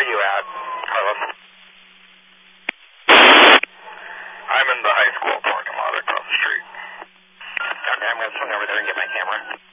are you at, Carlos? I'm in the high school parking lot across the street. Okay, I'm going to swing over there and get my camera.